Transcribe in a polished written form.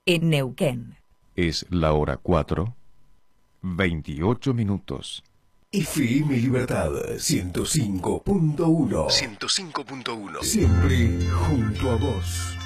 en Neuquén. Es la hora 4, 28 minutos. FM Libertad 105.1. 105.1. Siempre junto a vos.